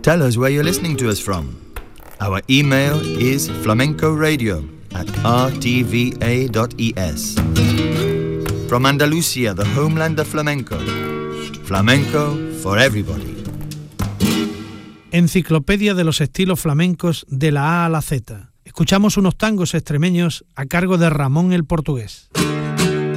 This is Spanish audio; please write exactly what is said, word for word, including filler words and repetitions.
Tell us where you're listening to us from. Our email is flamencoradio at r t v a dot e s. From Andalusia, the homeland of flamenco. Flamenco for everybody. Enciclopedia de los estilos flamencos de la A a la Z. Escuchamos unos tangos extremeños a cargo de Ramón el Portugués.